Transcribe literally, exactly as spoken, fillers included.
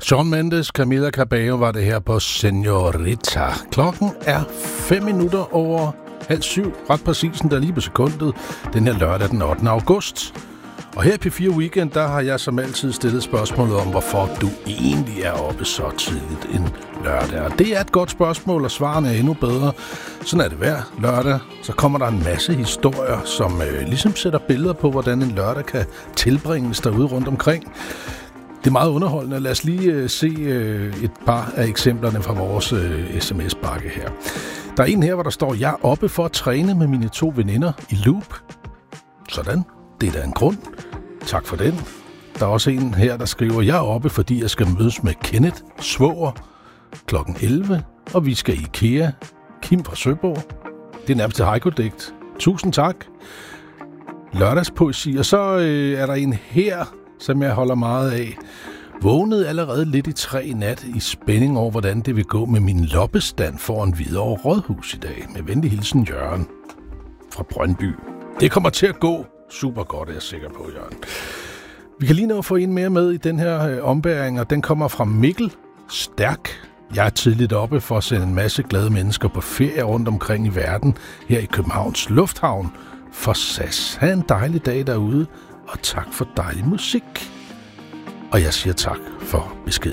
Shawn Mendes, Camila Cabello var det her på Señorita. Klokken er fem minutter over halv syv, ret præcis, der lige på sekundet, den her lørdag den ottende august. Og her i P fire Weekend, der har jeg som altid stillet spørgsmålet om, hvorfor du egentlig er oppe så tidligt en lørdag. Og det er et godt spørgsmål, og svarene er endnu bedre. Sådan er det hver lørdag. Så kommer der en masse historier, som øh, ligesom sætter billeder på, hvordan en lørdag kan tilbringes derude rundt omkring. Det er meget underholdende. Lad os lige øh, se øh, et par af eksemplerne fra vores øh, sms-bakke her. Der er en her, hvor der står, jeg er oppe for at træne med mine to veninder i loop. Sådan. Det er da en grund. Tak for den. Der er også en her, der skriver, jeg er oppe, fordi jeg skal mødes med Kenneth Svoger klokken elleve, og vi skal i IKEA. Kim fra Søborg. Det er nærmest et haiku-digt. Tusind tak. Lørdagspoesi. Og så øh, er der en her, som jeg holder meget af. Vågnede allerede lidt i tre nat i spænding over, hvordan det vil gå med min loppestand foran Hvidovre Rådhus i dag. Med venlig hilsen, Jørgen fra Brøndby. Det kommer til at gå super godt, er jeg sikker på, Jørgen. Vi kan lige nå at få en mere med i den her øh, ombæring, og den kommer fra Mikkel Stærk. Jeg er tidligt oppe for at sende en masse glade mennesker på ferie rundt omkring i verden, her i Københavns Lufthavn for S A S. Ha' en dejlig dag derude, og tak for dejlig musik. Og jeg siger tak for beskeden.